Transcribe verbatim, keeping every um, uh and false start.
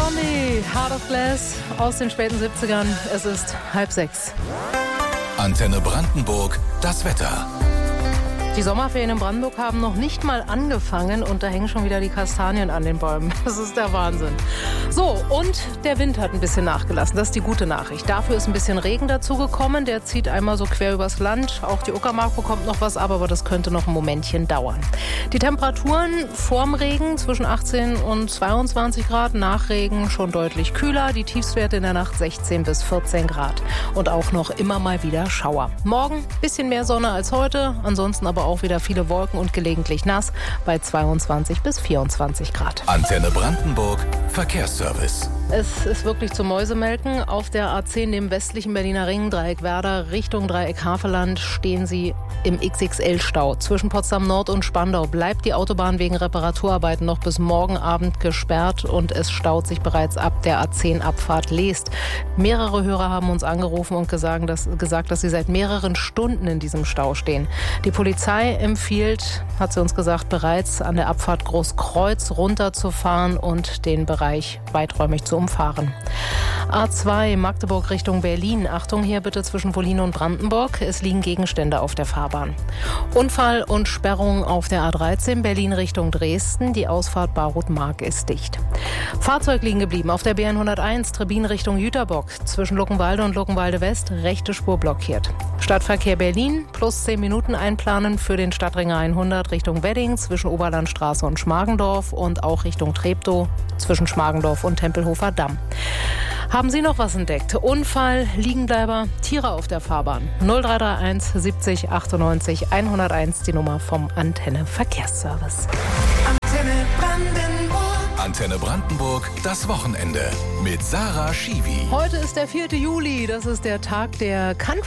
Zombie, Heart of Glass aus den späten siebzigern. Es ist halb sechs. Antenne Brandenburg, das Wetter. Die Sommerferien in Brandenburg haben noch nicht mal angefangen und da hängen schon wieder die Kastanien an den Bäumen. Das ist der Wahnsinn. So, und der Wind hat ein bisschen nachgelassen. Das ist die gute Nachricht. Dafür ist ein bisschen Regen dazugekommen. Der zieht einmal so quer übers Land. Auch die Uckermark bekommt noch was ab, aber das könnte noch ein Momentchen dauern. Die Temperaturen vorm Regen zwischen achtzehn und zweiundzwanzig Grad. Nach Regen schon deutlich kühler. Die Tiefstwerte in der Nacht sechzehn bis vierzehn Grad. Und auch noch immer mal wieder Schauer. Morgen bisschen mehr Sonne als heute. Ansonsten aber auch wieder viele Wolken und gelegentlich nass bei zweiundzwanzig bis vierundzwanzig Grad. Antenne Brandenburg, Verkehrsservice. Es ist wirklich zum Mäusemelken. Auf der A zehn, dem westlichen Berliner Ring, Dreieck Werder, Richtung Dreieck Havelland, stehen Sie im X X L-Stau. Zwischen Potsdam Nord und Spandau bleibt die Autobahn wegen Reparaturarbeiten noch bis morgen Abend gesperrt und es staut sich bereits ab der A zehn-Abfahrt Leest. Mehrere Hörer haben uns angerufen und gesagt dass, gesagt, dass sie seit mehreren Stunden in diesem Stau stehen. Die Polizei empfiehlt, hat sie uns gesagt, bereits an der Abfahrt Großkreuz runterzufahren und den Bereich weiträumig zu umfahren. A zwei Magdeburg Richtung Berlin. Achtung hier bitte zwischen Wollin und Brandenburg. Es liegen Gegenstände auf der Fahrbahn. Unfall und Sperrung auf der A dreizehn Berlin Richtung Dresden. Die Ausfahrt Barut-Mark ist dicht. Fahrzeug liegen geblieben auf der B hunderteins Trebin Richtung Jüterbock. Zwischen Luckenwalde und Luckenwalde West rechte Spur blockiert. Stadtverkehr Berlin plus zehn Minuten einplanen für den Stadtringer hundert Richtung Wedding zwischen Oberlandstraße und Schmargendorf und auch Richtung Treptow zwischen Schmargendorf und Tempelhofer Damm. Haben Sie noch was entdeckt? Unfall, Liegenbleiber, Tiere auf der Fahrbahn? null drei drei eins siebzig achtundneunzig hunderteins, die Nummer vom Antenne Verkehrsservice. Antenne Brandenburg. Antenne Brandenburg, das Wochenende mit Sarah Schiwi. Heute ist der vierte Juli, das ist der Tag der Country.